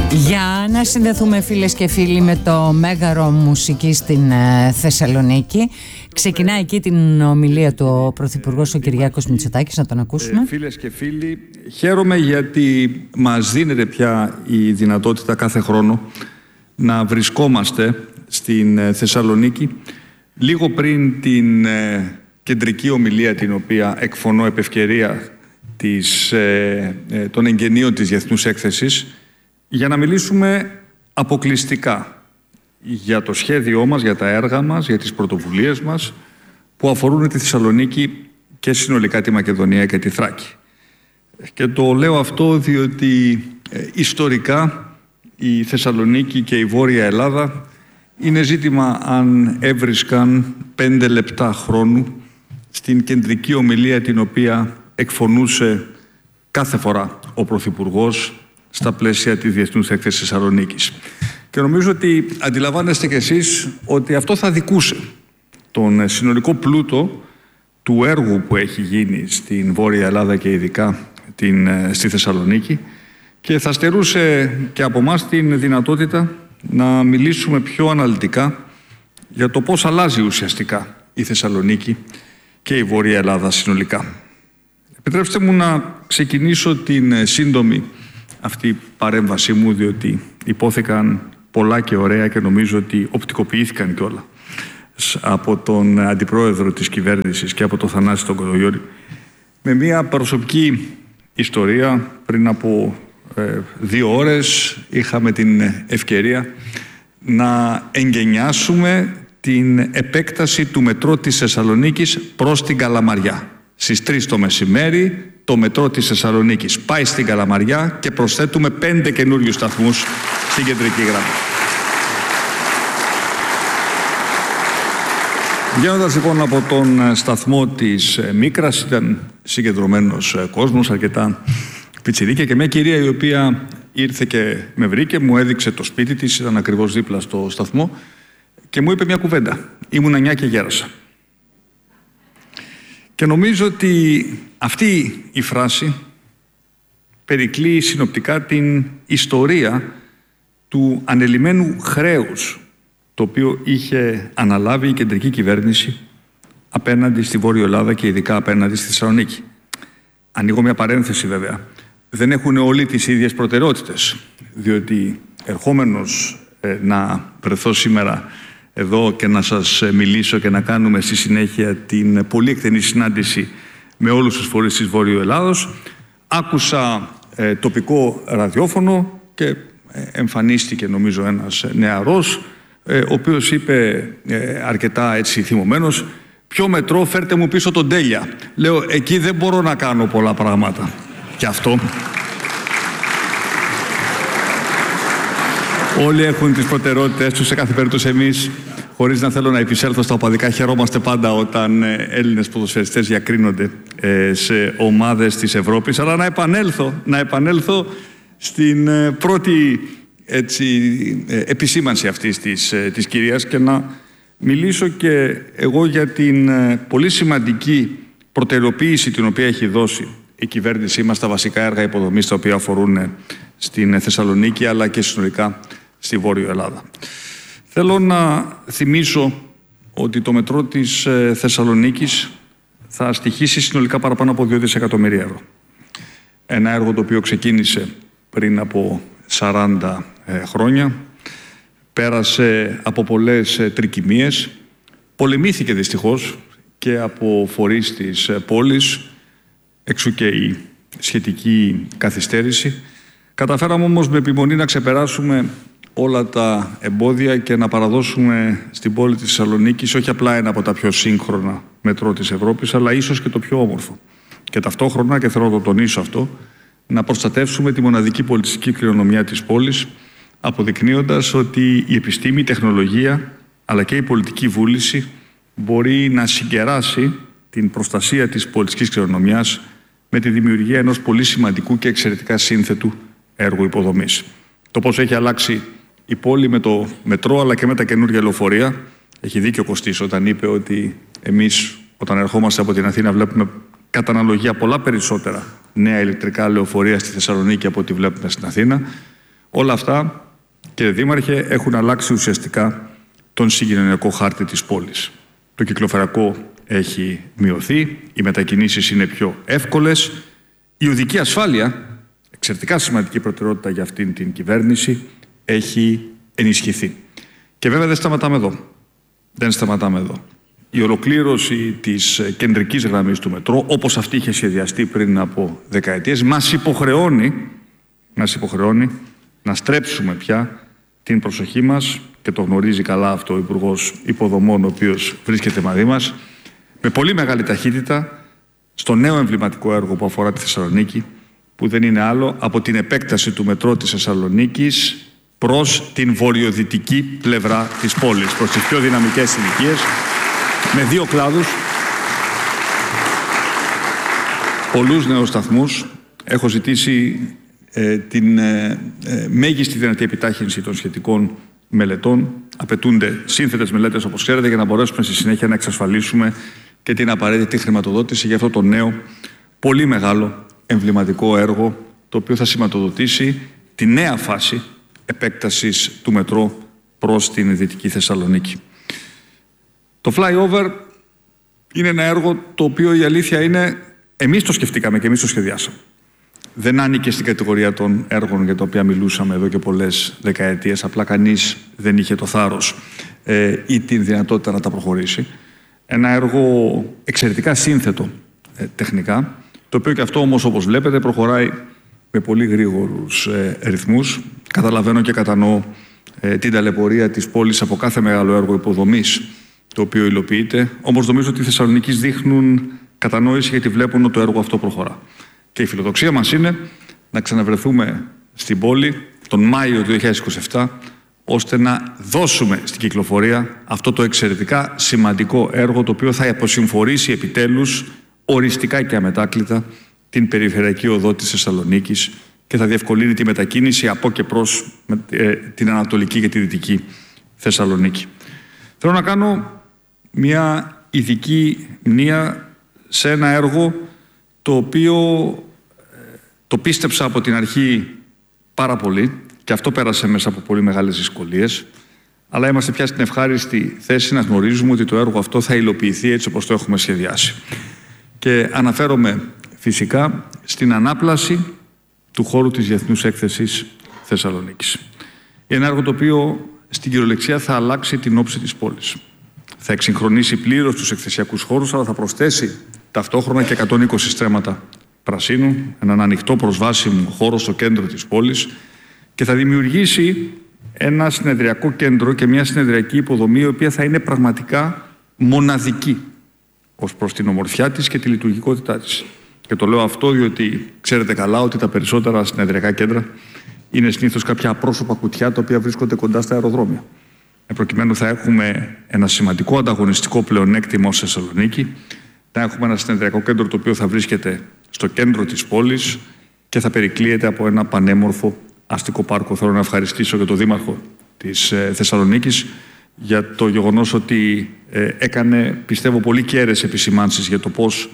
Για να συνδεθούμε φίλες και φίλοι με το Μέγαρο Μουσική στην Θεσσαλονίκη. Ξεκινάει εκεί την ομιλία του ο Πρωθυπουργός ο Κυριάκος Μητσοτάκης, να τον ακούσουμε. Φίλες και φίλοι, χαίρομαι γιατί μας δίνεται πια η δυνατότητα κάθε χρόνο να βρισκόμαστε στην Θεσσαλονίκη λίγο πριν την κεντρική ομιλία την οποία εκφωνώ επ' ευκαιρία των εγγενείων της Διεθνούς Έκθεσης, για να μιλήσουμε αποκλειστικά για το σχέδιό μας, για τα έργα μας, για τις πρωτοβουλίες μας που αφορούν τη Θεσσαλονίκη και συνολικά τη Μακεδονία και τη Θράκη. Και το λέω αυτό διότι ιστορικά η Θεσσαλονίκη και η Βόρεια Ελλάδα είναι ζήτημα αν έβρισκαν 5 λεπτά χρόνου στην κεντρική ομιλία την οποία εκφωνούσε κάθε φορά ο Πρωθυπουργός στα πλαίσια της Διεθνούς Έκθεσης Θεσσαλονίκης. Και νομίζω ότι αντιλαμβάνεστε κι εσείς ότι αυτό θα δικούσε τον συνολικό πλούτο του έργου που έχει γίνει στην Βόρεια Ελλάδα και ειδικά στη Θεσσαλονίκη και θα στερούσε και από εμάς την δυνατότητα να μιλήσουμε πιο αναλυτικά για το πώς αλλάζει ουσιαστικά η Θεσσαλονίκη και η Βόρεια Ελλάδα συνολικά. Επιτρέψτε μου να ξεκινήσω την σύντομη αυτή παρέμβασή μου, διότι υπόθηκαν πολλά και ωραία και νομίζω ότι οπτικοποιήθηκαν κιόλα από τον Αντιπρόεδρο της Κυβέρνησης και από τον Θανάση τον Κοδογιώρη, με μια προσωπική ιστορία. Πριν από 2 ώρες είχαμε την ευκαιρία να εγκαινιάσουμε την επέκταση του μετρό της Θεσσαλονίκης προς την Καλαμαριά. Στις 3 το μεσημέρι το μετρό της Θεσσαλονίκης πάει στην Καλαμαριά και προσθέτουμε 5 καινούριους σταθμούς στην κεντρική γραμμή. Βγαίνοντας λοιπόν από τον σταθμό της Μίκρας ήταν συγκεντρωμένος κόσμος, αρκετά πιτσιρίκια, και μια κυρία η οποία ήρθε και με βρήκε, μου έδειξε το σπίτι της, ήταν ακριβώς δίπλα στο σταθμό και μου είπε μια κουβέντα. Ήμουν 9 και γέρασα. Και νομίζω ότι αυτή η φράση περικλεί συνοπτικά την ιστορία του ανελημμένου χρέους το οποίο είχε αναλάβει η κεντρική κυβέρνηση απέναντι στη Βόρεια Ελλάδα και ειδικά απέναντι στη Θεσσαλονίκη. Ανοίγω μια παρένθεση βέβαια. Δεν έχουν όλοι τις ίδιες προτεραιότητες, διότι ερχόμενος να βρεθώ σήμερα εδώ και να σας μιλήσω και να κάνουμε στη συνέχεια την πολύ εκτενή συνάντηση με όλους τους φορείς της Βόρειου Ελλάδος, άκουσα τοπικό ραδιόφωνο και εμφανίστηκε νομίζω ένας νεαρός, ο οποίος είπε αρκετά έτσι θυμωμένος, «Ποιο μετρό, φέρτε μου πίσω τον Τέλεια». Λέω, εκεί δεν μπορώ να κάνω πολλά πράγματα. Και αυτό. Όλοι έχουν τις προτεραιότητες τους, σε κάθε περίπτωση εμείς, χωρίς να θέλω να επισέλθω στα οπαδικά, χαιρόμαστε πάντα όταν Έλληνες ποδοσφαιριστές διακρίνονται σε ομάδες της Ευρώπης, αλλά να επανέλθω στην πρώτη επισήμανση αυτής της κυρίας και να μιλήσω και εγώ για την πολύ σημαντική προτεραιοποίηση την οποία έχει δώσει η κυβέρνησή μας στα βασικά έργα υποδομής τα οποία αφορούν στην Θεσσαλονίκη αλλά και συνολικά στη Βόρεια Ελλάδα. Θέλω να θυμίσω ότι το μετρό της Θεσσαλονίκης θα στοιχήσει συνολικά παραπάνω από 2 δισεκατομμύρια ευρώ. Ένα έργο το οποίο ξεκίνησε πριν από 40 χρόνια, πέρασε από πολλές τρικυμίες, πολεμήθηκε δυστυχώς και από φορείς της πόλης, εξού και η σχετική καθυστέρηση. Καταφέραμε όμως με επιμονή να ξεπεράσουμε όλα τα εμπόδια και να παραδώσουμε στην πόλη της Θεσσαλονίκης όχι απλά ένα από τα πιο σύγχρονα μετρό της Ευρώπης, αλλά ίσως και το πιο όμορφο. Και ταυτόχρονα, και θέλω να το τονίσω αυτό, να προστατεύσουμε τη μοναδική πολιτιστική κληρονομιά της πόλης, αποδεικνύοντας ότι η επιστήμη, η τεχνολογία, αλλά και η πολιτική βούληση μπορεί να συγκεράσει την προστασία της πολιτιστικής κληρονομιάς με τη δημιουργία ενός πολύ σημαντικού και εξαιρετικά σύνθετου έργου υποδομής. Το πώς έχει αλλάξει η πόλη με το μετρό αλλά και με τα καινούργια λεωφορεία. Έχει δίκιο ο Κωστής όταν είπε ότι εμείς όταν ερχόμαστε από την Αθήνα βλέπουμε κατά αναλογία πολλά περισσότερα νέα ηλεκτρικά λεωφορεία στη Θεσσαλονίκη από ό,τι βλέπουμε στην Αθήνα. Όλα αυτά, κύριε Δήμαρχε, έχουν αλλάξει ουσιαστικά τον συγκοινωνιακό χάρτη της πόλης. Το κυκλοφοριακό έχει μειωθεί, οι μετακινήσεις είναι πιο εύκολες, η οδική ασφάλεια, εξαιρετικά σημαντική προτεραιότητα για αυτήν την κυβέρνηση, έχει ενισχυθεί. Και βέβαια δεν σταματάμε εδώ. Η ολοκλήρωση της κεντρικής γραμμής του μετρό, όπως αυτή είχε σχεδιαστεί πριν από δεκαετίες, μας υποχρεώνει να στρέψουμε πια την προσοχή μας, και το γνωρίζει καλά αυτό ο Υπουργός Υποδομών, ο οποίος βρίσκεται μαζί μας, με πολύ μεγάλη ταχύτητα στο νέο εμβληματικό έργο που αφορά τη Θεσσαλονίκη, που δεν είναι άλλο από την επέκταση του μετρό της Θεσσαλονίκης προς την βορειοδυτική πλευρά της πόλης, προς τις πιο δυναμικές συνοικίες, με 2 κλάδους, πολλούς νέους σταθμούς. Έχω ζητήσει την μέγιστη δυνατή επιτάχυνση των σχετικών μελετών. Απαιτούνται σύνθετες μελέτες, όπως ξέρετε, για να μπορέσουμε στη συνέχεια να εξασφαλίσουμε και την απαραίτητη χρηματοδότηση για αυτό το νέο, πολύ μεγάλο εμβληματικό έργο, το οποίο θα σηματοδοτήσει τη νέα φάση επέκτασης του μετρό προς την Δυτική Θεσσαλονίκη. Το flyover είναι ένα έργο το οποίο, η αλήθεια είναι, εμείς το σκεφτήκαμε και εμείς το σχεδιάσαμε. Δεν άνοικε στην κατηγορία των έργων για τα οποία μιλούσαμε εδώ και πολλές δεκαετίες. Απλά κανείς δεν είχε το θάρρος ή την δυνατότητα να τα προχωρήσει. Ένα έργο εξαιρετικά σύνθετο τεχνικά, το οποίο και αυτό όμως, όπως βλέπετε, προχωράει με πολύ γρήγορους ρυθμούς. Καταλαβαίνω και κατανοώ την ταλαιπωρία της πόλης από κάθε μεγάλο έργο υποδομής το οποίο υλοποιείται. Όμως νομίζω ότι οι Θεσσαλονίκης δείχνουν κατανόηση, γιατί βλέπουν ότι το έργο αυτό προχωρά. Και η φιλοδοξία μας είναι να ξαναβρεθούμε στην πόλη τον Μάιο του 2027, ώστε να δώσουμε στην κυκλοφορία αυτό το εξαιρετικά σημαντικό έργο, το οποίο θα αποσυμφορήσει επιτέλους οριστικά και αμετάκλητα την περιφερειακή οδό της Θεσσαλονίκης και θα διευκολύνει τη μετακίνηση από και προς την Ανατολική και τη Δυτική Θεσσαλονίκη. Θέλω να κάνω μια ειδική μνήα σε ένα έργο το οποίο το πίστεψα από την αρχή πάρα πολύ, και αυτό πέρασε μέσα από πολύ μεγάλες δυσκολίες, αλλά είμαστε πια στην ευχάριστη θέση να γνωρίζουμε ότι το έργο αυτό θα υλοποιηθεί έτσι όπως το έχουμε σχεδιάσει. Και αναφέρομαι φυσικά στην ανάπλαση του χώρου της Διεθνούς Έκθεσης Θεσσαλονίκης. Είναι ένα έργο το οποίο στην κυριολεξία θα αλλάξει την όψη της πόλης. Θα εξυγχρονίσει πλήρως τους εκθεσιακούς χώρους, αλλά θα προσθέσει ταυτόχρονα και 120 στρέμματα πρασίνου, έναν ανοιχτό προσβάσιμο χώρο στο κέντρο της πόλης, και θα δημιουργήσει ένα συνεδριακό κέντρο και μια συνεδριακή υποδομή, η οποία θα είναι πραγματικά μοναδική ως προς την ομορφιά της και τη λειτουργικότητά της. Και το λέω αυτό διότι ξέρετε καλά ότι τα περισσότερα συνεδριακά κέντρα είναι συνήθως κάποια απρόσωπα κουτιά, τα οποία βρίσκονται κοντά στα αεροδρόμια. Προκειμένου θα έχουμε ένα σημαντικό ανταγωνιστικό πλεονέκτημα ως Θεσσαλονίκη, θα έχουμε ένα συνεδριακό κέντρο το οποίο θα βρίσκεται στο κέντρο της πόλης και θα περικλείεται από ένα πανέμορφο αστικό πάρκο. Θέλω να ευχαριστήσω και τον Δήμαρχο της Θεσσαλονίκης για το γεγονός ότι έκανε, πιστεύω, πολύ κέρες επισημάνσεις για το πώς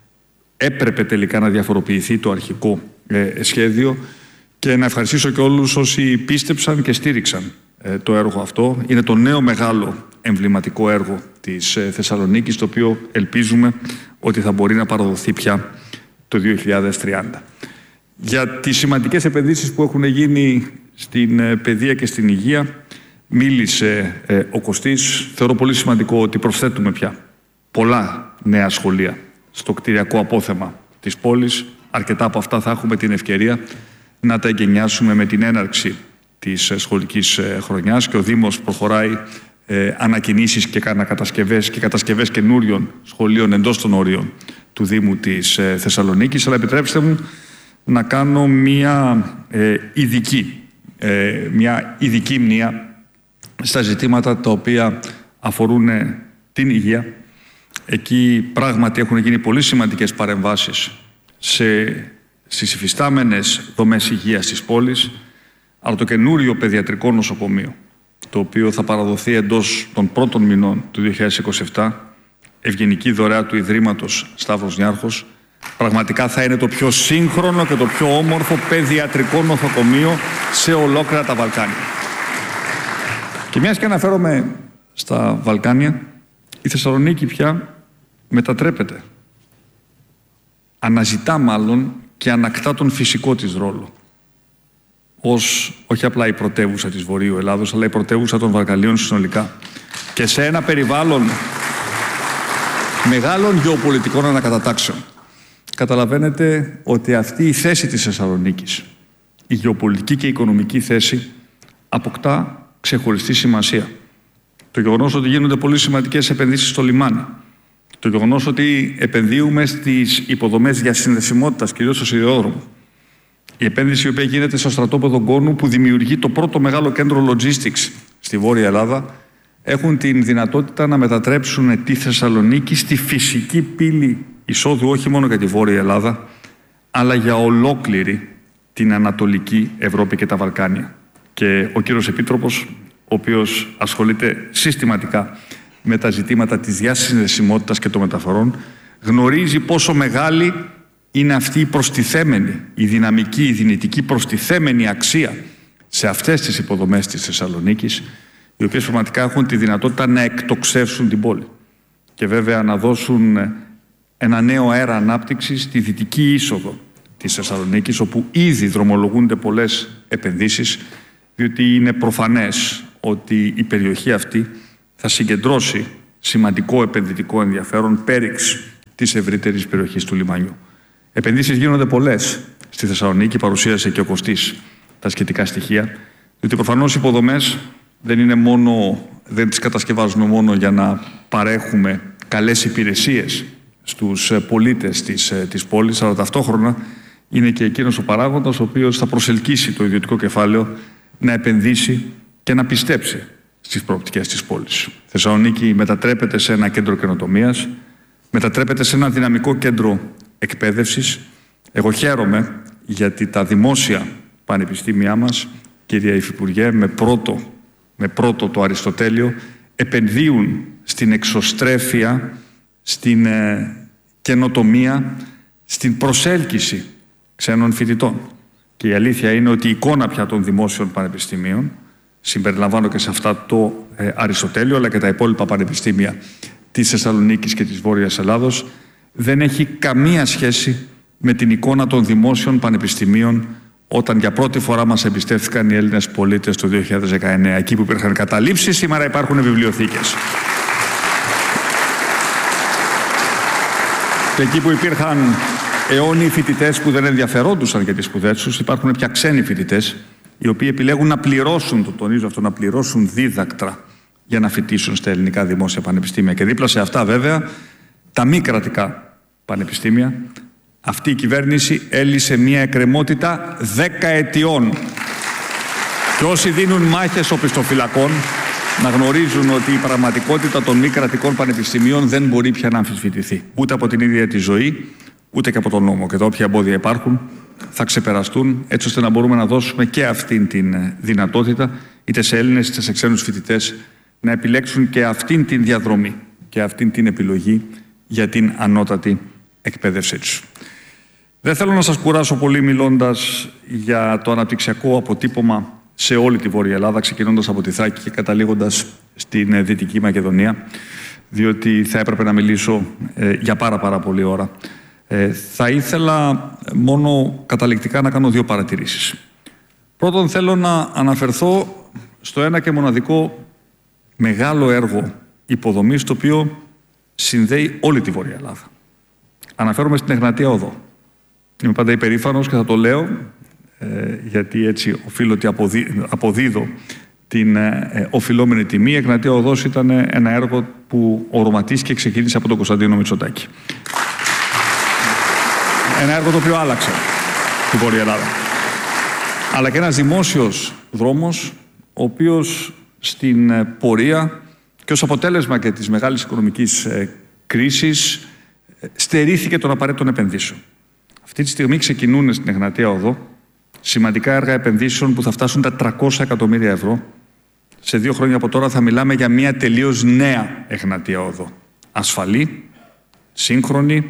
έπρεπε τελικά να διαφοροποιηθεί το αρχικό σχέδιο, και να ευχαριστήσω και όλους όσοι πίστεψαν και στήριξαν το έργο αυτό. Είναι το νέο μεγάλο εμβληματικό έργο της Θεσσαλονίκης, το οποίο ελπίζουμε ότι θα μπορεί να παραδοθεί πια το 2030. Για τις σημαντικές επενδύσεις που έχουν γίνει στην παιδεία και στην υγεία μίλησε ο Κωστής. Θεωρώ πολύ σημαντικό ότι προσθέτουμε πια πολλά νέα σχολεία στο κτηριακό απόθεμα της πόλης. Αρκετά από αυτά θα έχουμε την ευκαιρία να τα εγκαινιάσουμε με την έναρξη της σχολικής χρονιάς, και ο Δήμος προχωράει ανακοινήσεις και κατασκευές καινούριων σχολείων εντός των όριων του Δήμου της Θεσσαλονίκης. Αλλά επιτρέψτε μου να κάνω μια ειδική μνήα στα ζητήματα τα οποία αφορούν την υγεία. Εκεί πράγματι έχουν γίνει πολύ σημαντικές παρεμβάσεις στις υφιστάμενες δομές υγείας της πόλης, αλλά το καινούριο παιδιατρικό νοσοκομείο, το οποίο θα παραδοθεί εντός των πρώτων μηνών του 2027, ευγενική δωρεά του Ιδρύματος Σταύρος Νιάρχος, Πραγματικά θα είναι το πιο σύγχρονο και το πιο όμορφο παιδιατρικό νοσοκομείο σε ολόκληρα τα Βαλκάνια. Και μιας και αναφέρομαι στα Βαλκάνια, η Θεσσαλονίκη πια μετατρέπεται. Αναζητά μάλλον και ανακτά τον φυσικό της ρόλο. Ως όχι απλά η πρωτεύουσα της Βορείου Ελλάδος, αλλά η πρωτεύουσα των Βαλκανίων συνολικά. Και σε ένα περιβάλλον μεγάλων γεωπολιτικών ανακατατάξεων. Καταλαβαίνετε ότι αυτή η θέση της Θεσσαλονίκης, η γεωπολιτική και η οικονομική θέση, αποκτά ξεχωριστή σημασία. Το γεγονός ότι γίνονται πολύ σημαντικές επενδύσεις στο λιμάνι, το γεγονός ότι επενδύουμε στις υποδομές διασυνδεσιμότητας, κυρίως στο σιδηρόδρομο, η επένδυση η οποία γίνεται στο στρατόπεδο Γκόνου, που δημιουργεί το πρώτο μεγάλο κέντρο logistics στη Βόρεια Ελλάδα, έχουν την δυνατότητα να μετατρέψουν τη Θεσσαλονίκη στη φυσική πύλη εισόδου όχι μόνο για τη Βόρεια Ελλάδα, αλλά για ολόκληρη την Ανατολική Ευρώπη και τα Βαλκάνια. Και ο κύριος Επίτροπος, ο οποίος ασχολείται συστηματικά με τα ζητήματα της διασυνδεσιμότητας και των μεταφορών, γνωρίζει πόσο μεγάλη είναι αυτή η προστιθέμενη, η δυναμική, η δυνητική προστιθέμενη αξία σε αυτές τις υποδομές της Θεσσαλονίκης, οι οποίες πραγματικά έχουν τη δυνατότητα να εκτοξεύσουν την πόλη και βέβαια να δώσουν ένα νέο αέρα ανάπτυξης στη δυτική είσοδο της Θεσσαλονίκης, όπου ήδη δρομολογούνται πολλές επενδύσεις, διότι είναι προφανές ότι η περιοχή αυτή θα συγκεντρώσει σημαντικό επενδυτικό ενδιαφέρον πέριξ της ευρύτερης περιοχής του λιμανιού. Επενδύσεις γίνονται πολλές στη Θεσσαλονίκη, παρουσίασε και ο Κωστής τα σχετικά στοιχεία, διότι προφανώς οι υποδομές δεν τις κατασκευάζουμε μόνο για να παρέχουμε καλές υπηρεσίες στους πολίτες της πόλης, αλλά ταυτόχρονα είναι και εκείνος ο παράγοντας ο οποίος θα προσελκύσει το ιδιωτικό κεφάλαιο να επενδύσει και να πιστέψει στις προοπτικές της πόλης. Η Θεσσαλονίκη μετατρέπεται σε ένα κέντρο καινοτομίας, μετατρέπεται σε ένα δυναμικό κέντρο εκπαίδευσης. Εγώ χαίρομαι γιατί τα δημόσια πανεπιστήμια μας, κυρία Υφυπουργέ, με πρώτο το Αριστοτέλειο, επενδύουν στην εξωστρέφεια, στην καινοτομία, στην προσέλκυση ξένων φοιτητών. Και η αλήθεια είναι ότι η εικόνα πια των δημόσιων πανεπιστημίων, συμπεριλαμβάνω και σε αυτά το Αριστοτέλειο, αλλά και τα υπόλοιπα πανεπιστήμια της Θεσσαλονίκης και της Βόρειας Ελλάδος, δεν έχει καμία σχέση με την εικόνα των δημόσιων πανεπιστημίων όταν για πρώτη φορά μας εμπιστεύτηκαν οι Έλληνες πολίτες το 2019. Εκεί που υπήρχαν καταλήψεις, σήμερα υπάρχουν βιβλιοθήκες. Και εκεί που υπήρχαν αιώνιοι φοιτητές που δεν ενδιαφερόντουσαν για τις σπουδές τους, υπάρχουν πια ξένοι φοιτητές, οι οποίοι επιλέγουν να πληρώσουν, το τονίζω αυτό, να πληρώσουν δίδακτρα για να φοιτήσουν στα ελληνικά δημόσια πανεπιστήμια. Και δίπλα σε αυτά, βέβαια, τα μη κρατικά πανεπιστήμια. Αυτή η κυβέρνηση έλυσε μια εκκρεμότητα 10 ετιών. Και όσοι δίνουν μάχες οπισθοφυλακών να γνωρίζουν ότι η πραγματικότητα των μη κρατικών πανεπιστημίων δεν μπορεί πια να αμφισβητηθεί. Ούτε από την ίδια τη ζωή, ούτε και από τον νόμο. Και τα όποια εμπόδια υπάρχουν θα ξεπεραστούν, έτσι ώστε να μπορούμε να δώσουμε και αυτήν την δυνατότητα, είτε σε Έλληνες είτε σε ξένους φοιτητές, να επιλέξουν και αυτήν την διαδρομή και αυτήν την επιλογή για την ανώτατη εκπαίδευσή τους. Δεν θέλω να σας κουράσω πολύ μιλώντας για το αναπτυξιακό αποτύπωμα σε όλη τη Βόρεια Ελλάδα, ξεκινώντας από τη Θράκη και καταλήγοντας στην Δυτική Μακεδονία, διότι θα έπρεπε να μιλήσω για πάρα πολύ ώρα. Θα ήθελα μόνο καταληκτικά να κάνω δύο παρατηρήσεις. Πρώτον, θέλω να αναφερθώ στο ένα και μοναδικό μεγάλο έργο υποδομής, το οποίο συνδέει όλη τη Βόρεια Ελλάδα. Αναφέρομαι στην Εγνατία Οδό. Είμαι πάντα υπερήφανος και θα το λέω, γιατί έτσι οφείλω ότι αποδίδω την οφειλόμενη τιμή. Η Εγνατία Οδός ήταν ένα έργο που οραματίστηκε και ξεκίνησε από τον Κωνσταντίνο Μητσοτάκη. Ένα έργο το οποίο άλλαξε τη Βόρεια Ελλάδα. Αλλά και ένας δημόσιος δρόμος, ο οποίος στην πορεία και ως αποτέλεσμα και της μεγάλης οικονομικής κρίσης στερήθηκε των απαραίτητων επενδύσεων. Αυτή τη στιγμή ξεκινούν στην Εγνατία Οδό σημαντικά έργα επενδύσεων που θα φτάσουν τα 300 εκατομμύρια ευρώ. Σε 2 χρόνια από τώρα θα μιλάμε για μια τελείως νέα Εγνατία Οδό. Ασφαλή, σύγχρονη,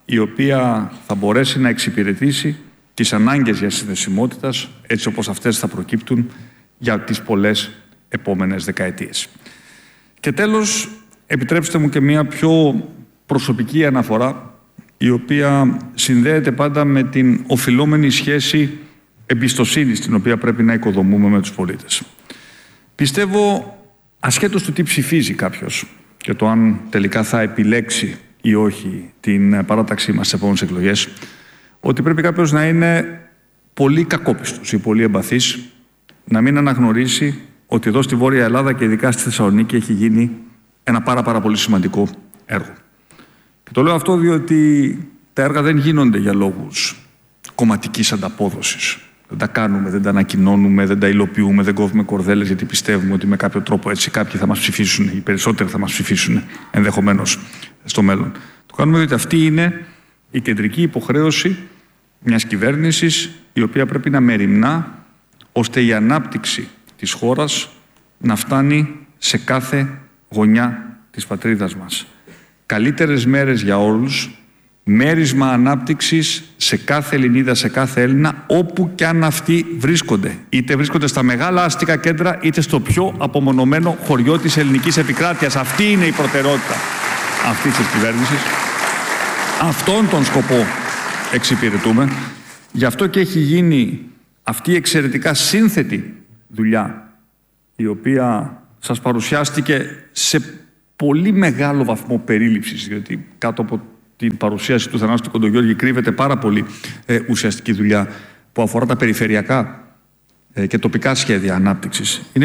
η οποία θα μπορέσει να εξυπηρετήσει τις ανάγκες για συνδεσιμότητας, έτσι όπως αυτές θα προκύπτουν για τις πολλές επόμενες δεκαετίες. Και τέλος, επιτρέψτε μου και μια πιο προσωπική αναφορά, η οποία συνδέεται πάντα με την οφειλόμενη σχέση εμπιστοσύνης την οποία πρέπει να οικοδομούμε με τους πολίτες. Πιστεύω, ασχέτως του τι ψηφίζει κάποιος και το αν τελικά θα επιλέξει ή όχι την παράταξή μας στις επόμενες εκλογές, ότι πρέπει κάποιος να είναι πολύ κακόπιστος ή πολύ εμπαθής, να μην αναγνωρίσει ότι εδώ στη Βόρεια Ελλάδα και ειδικά στη Θεσσαλονίκη έχει γίνει ένα πάρα πολύ σημαντικό έργο. Και το λέω αυτό διότι τα έργα δεν γίνονται για λόγους κομματικής ανταπόδοσης. Δεν τα κάνουμε, δεν τα ανακοινώνουμε, δεν τα υλοποιούμε, δεν κόβουμε κορδέλες γιατί πιστεύουμε ότι με κάποιο τρόπο έτσι κάποιοι θα μας ψηφίσουν, οι περισσότεροι θα μας ψηφίσουν ενδεχομένως στο μέλλον. Το κάνουμε διότι αυτή είναι η κεντρική υποχρέωση μιας κυβέρνησης η οποία πρέπει να μεριμνά ώστε η ανάπτυξη της χώρας να φτάνει σε κάθε γωνιά της πατρίδας μας. Καλύτερες μέρες για όλους, μέρισμα ανάπτυξης σε κάθε Ελληνίδα, σε κάθε Έλληνα, όπου κι αν αυτοί βρίσκονται. Είτε βρίσκονται στα μεγάλα αστικά κέντρα, είτε στο πιο απομονωμένο χωριό της ελληνικής επικράτειας. Αυτή είναι η προτεραιότητα αυτής της κυβέρνησης. Αυτόν τον σκοπό εξυπηρετούμε. Γι' αυτό και έχει γίνει αυτή η εξαιρετικά σύνθετη δουλειά, η οποία σας παρουσιάστηκε σε πολύ μεγάλο βαθμό περίληψης, διότι κάτω από την παρουσίαση του Θανάση του Κοντογιώργη κρύβεται πάρα πολύ ουσιαστική δουλειά που αφορά τα περιφερειακά και τοπικά σχέδια ανάπτυξης.